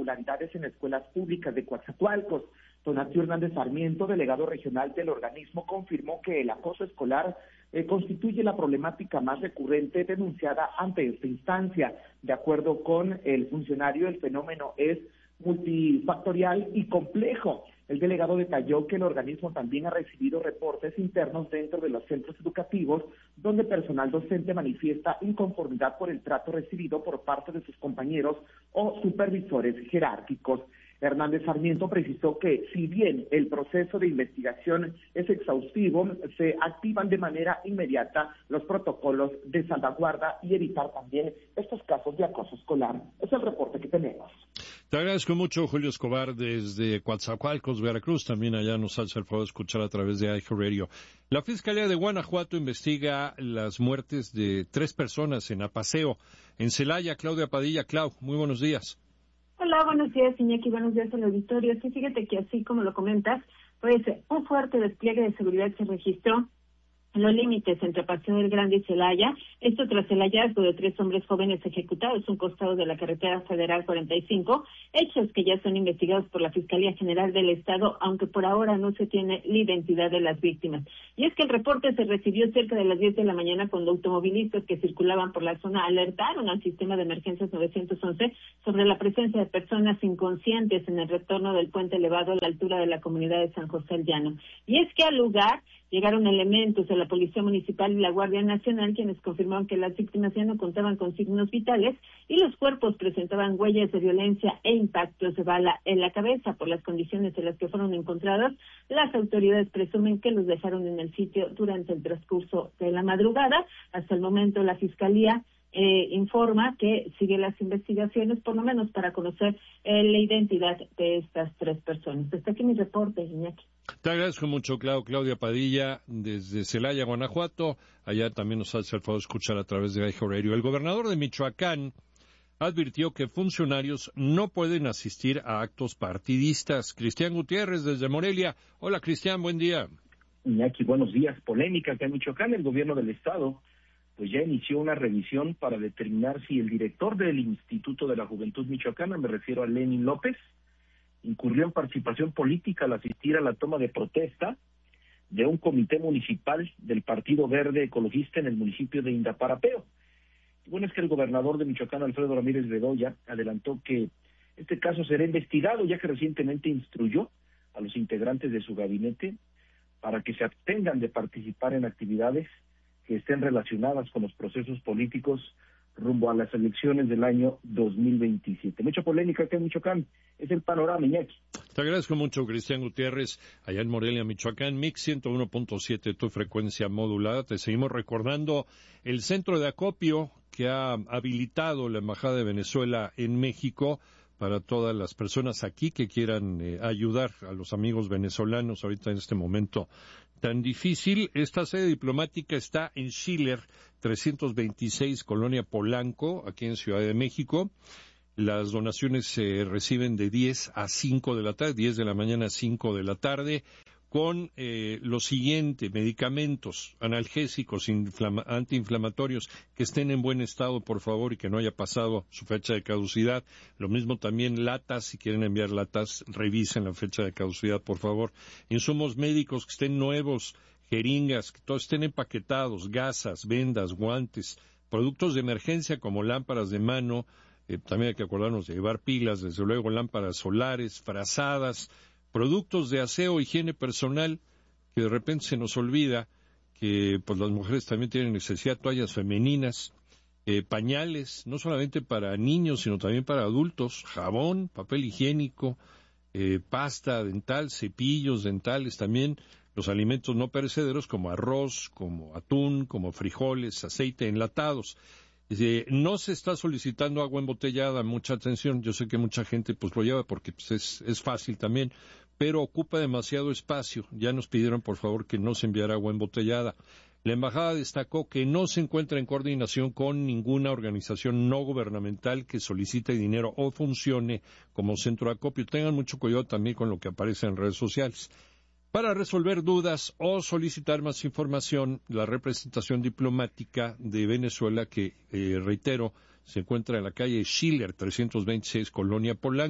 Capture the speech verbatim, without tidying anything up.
irregularidades en escuelas públicas de Coatzacoalcos. Donatiu Hernández Sarmiento, delegado regional del organismo, confirmó que el acoso escolar eh, constituye la problemática más recurrente denunciada ante esta instancia. De acuerdo con el funcionario, el fenómeno es multifactorial y complejo. El delegado detalló que el organismo también ha recibido reportes internos dentro de los centros educativos, donde personal docente manifiesta inconformidad por el trato recibido por parte de sus compañeros o supervisores jerárquicos. Hernández Sarmiento precisó que, si bien el proceso de investigación es exhaustivo, se activan de manera inmediata los protocolos de salvaguarda y evitar también estos casos de acoso escolar. Es el reporte que tenemos. Te agradezco mucho, Julio Escobar, desde Coatzacoalcos, Veracruz. También allá nos hace el favor de escuchar a través de iHeartRadio. La Fiscalía de Guanajuato investiga las muertes de tres personas en Apaseo, en Celaya. Claudia Padilla. Clau, muy buenos días. Hola, buenos días, Iñaki, buenos días al auditorio. Sí, fíjate que así como lo comentas, pues un fuerte despliegue de seguridad se registró en los límites entre Paseo del Grande y Celaya, esto tras el hallazgo de tres hombres jóvenes ejecutados a un costado de la carretera federal cuarenta y cinco, hechos que ya son investigados por la Fiscalía General del Estado, aunque por ahora no se tiene la identidad de las víctimas. Y es que el reporte se recibió cerca de las diez de la mañana cuando automovilistas que circulaban por la zona alertaron al sistema de emergencias nueve once sobre la presencia de personas inconscientes en el retorno del puente elevado a la altura de la comunidad de San José el Llano. Y es que al lugar llegaron elementos de la Policía Municipal y la Guardia Nacional, quienes confirmaron que las víctimas ya no contaban con signos vitales y los cuerpos presentaban huellas de violencia e impactos de bala en la cabeza. Por las condiciones en las que fueron encontrados, las autoridades presumen que los dejaron en el sitio durante el transcurso de la madrugada. Hasta el momento, la Fiscalía Eh, informa que sigue las investigaciones, por lo menos para conocer eh, la identidad de estas tres personas. Hasta aquí mi reporte, Iñaki. Te agradezco mucho, Clau, Claudia Padilla, desde Celaya, Guanajuato. Allá también nos hace el favor de escuchar a través de iHeartRadio. El gobernador de Michoacán advirtió que funcionarios no pueden asistir a actos partidistas. Cristian Gutiérrez, desde Morelia. Hola, Cristian, buen día. Iñaki, buenos días. Polémica que en Michoacán el gobierno del estado pues ya inició una revisión para determinar si el director del Instituto de la Juventud Michoacana, me refiero a Lenin López, incurrió en participación política al asistir a la toma de protesta de un comité municipal del Partido Verde Ecologista en el municipio de Indaparapeo. Bueno, es que el gobernador de Michoacán, Alfredo Ramírez Bedoya, adelantó que este caso será investigado, ya que recientemente instruyó a los integrantes de su gabinete para que se abstengan de participar en actividades que estén relacionadas con los procesos políticos rumbo a las elecciones del año dos mil veintisiete. Mucha polémica acá en Michoacán. Es el panorama, Iñaki. Te agradezco mucho, Cristian Gutiérrez, allá en Morelia, Michoacán. Mix ciento uno punto siete, tu frecuencia modulada. Te seguimos recordando el centro de acopio que ha habilitado la Embajada de Venezuela en México para todas las personas aquí que quieran eh, ayudar a los amigos venezolanos ahorita en este momento tan difícil. Esta sede diplomática está en Schiller, trescientos veintiséis, Colonia Polanco, aquí en Ciudad de México. Las donaciones se reciben de diez a cinco de la tarde, diez de la mañana a cinco de la tarde, con eh, lo siguiente: medicamentos, analgésicos, inflama- antiinflamatorios, que estén en buen estado, por favor, y que no haya pasado su fecha de caducidad. Lo mismo también latas, si quieren enviar latas, revisen la fecha de caducidad, por favor. Insumos médicos que estén nuevos, jeringas, que todos estén empaquetados, gasas, vendas, guantes, productos de emergencia como lámparas de mano, eh, también hay que acordarnos de llevar pilas, desde luego lámparas solares, frazadas, productos de aseo, higiene personal, que de repente se nos olvida que pues las mujeres también tienen necesidad, toallas femeninas, eh, pañales, no solamente para niños, sino también para adultos, jabón, papel higiénico, eh, pasta dental, cepillos dentales, también los alimentos no perecederos como arroz, como atún, como frijoles, aceite, enlatados. Eh, no se está solicitando agua embotellada, mucha atención. Yo sé que mucha gente pues lo lleva porque pues, es, es fácil también, pero ocupa demasiado espacio. Ya nos pidieron por favor que no se enviara agua embotellada. La embajada destacó que no se encuentra en coordinación con ninguna organización no gubernamental que solicite dinero o funcione como centro de acopio. Tengan mucho cuidado también con lo que aparece en redes sociales. Para resolver dudas o solicitar más información, la representación diplomática de Venezuela, que, eh, reitero, se encuentra en la calle Schiller, trescientos veintiséis, Colonia Polanco.